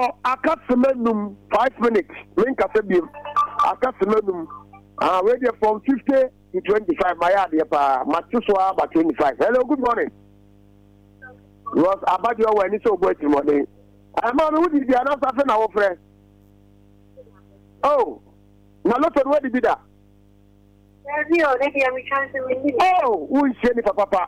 Akasemenum 5 minutes. Link Asebium. Akasemenum. Radio from 50 to 25. My idea, Matuswa about 25. Hello, good morning. Was about your when it's so good morning. I'm on who did the announcer our friend. Oh, now look at what did that. Oh, who is Jenny Papa?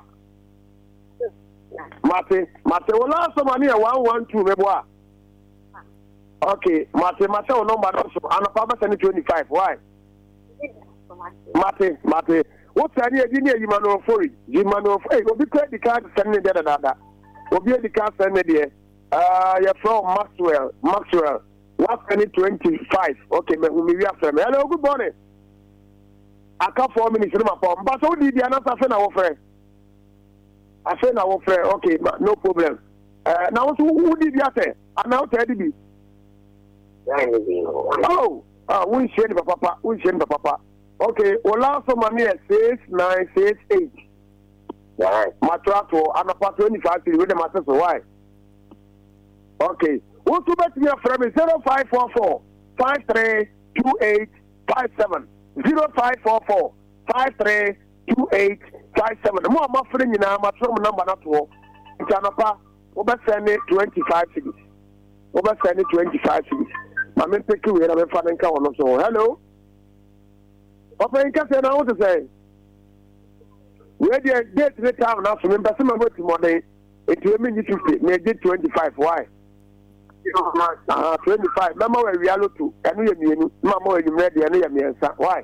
Mate, well, last money 112, Meboa. Okay, Mate, no number also, and a papa 25. Why? Mate, what's the idea? You man for it. You man of hey, will be credit card sending the other. Will be the card sending there. You're from Maxwell. What's any 25? Okay, we have them. Hello, good morning. I can't 4 minutes in my phone, but who did the announcer our friend? I said our friend, okay, no problem. Now, who did the other? And now, Teddy. Oh, we share the papa. Okay, well, last money is 6968. My tractor, and about 25 with the matters. Why? Okay, what's the best year from 0544 532857 0544 532857. More my friend, you know, my phone number not to Janapa, over send it 25 cities. Over send it 25 cities. My men pick you and I'm finding count also. Hello? Open Castle, I want to say. Where the date the town now from Embassy money, it will mean 50, maybe 25. Why? 25. Mama, where we are looking, and we are Mama, you ready, and we are why?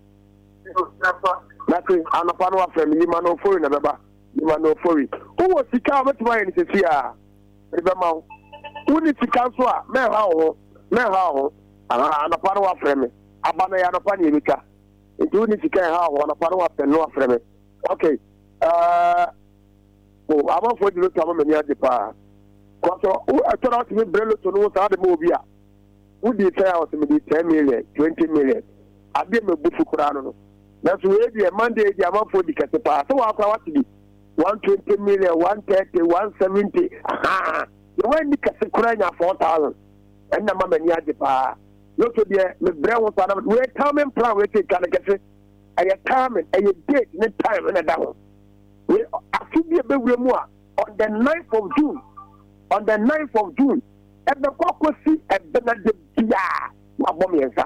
Nothing, I'm a fan of family, man, no foreign, remember. You are no foreign. Who was the car with my here? Remember, who did the council? How? I'm a fan of family. Abana Yanapani, it do need to care how on a fan of the no family. Okay, I'm not for you to come in the power. I thought out to me, Brello to know how the movie. Who did say out to me 10 million, 20 million? I did my book for Kurano. That's where the Monday, the amount for the Catapa. So I what to do 120 million, 130, 170. Aha, you went the Casakurana 4,000. And the Mamma Yadipa. Look at the brown one. We're coming plan with it. Can I get it? I come and you date in time and a down. We are to be a bit more on the 9th of June. On the 9th of June, at the Cocosi at Benedict Bia. What bomb,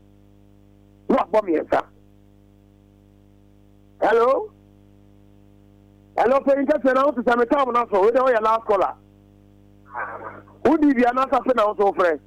hello? Hello, Peter, and out to some time also. We know your last caller. Who did the announcer send out so friend?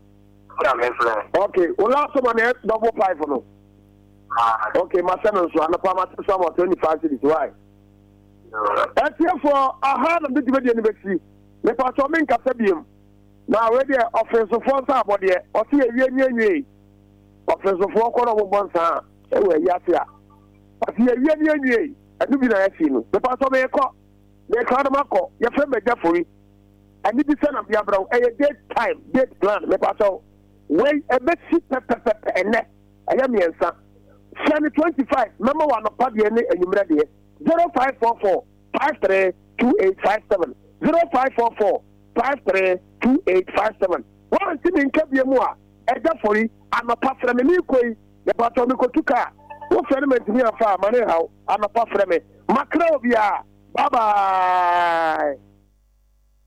Okay, well, last one is double 5 for no. Okay, my son also, and the farmer to some 25 cities. Why? That's here for a hard of the university. The Patrolman Casabium. Now, where the offensive force are, but the or see a year. Offensive for corner of one son. Anyway, Yasia. But here, and you be the seen. The Patrolman call. They call them a call. Your friend may definitely. And this is of the Abram, a date plan, the Patrol. Wait a bit, and net. I am the answer. Send 25, number one of Paddy and you ready. 0544 532857 0544 532857. One thing in Kabiamua, and therefore, I'm a pass from a new quay, the Patomico Tuka. What element near farm, and how I'm a pass from it. Macrovia. Bye bye.